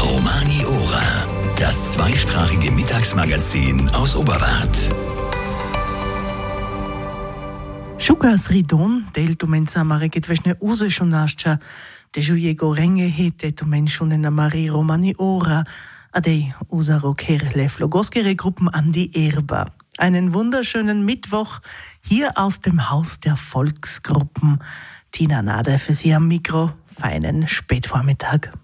Romani Ora, das zweisprachige Mittagsmagazin aus Oberwart. Šukas ridon, del tu mensa mare che tvešne uze šunašča, težu jego renge hete tu menšune na Mari Romani Ora, adei usaro kerle flogoskere Gruppen an die Erba. Einen wunderschönen Mittwoch hier aus dem Haus der Volksgruppen. Tina Nade für Sie am Mikro. Feinen Spätvormittag.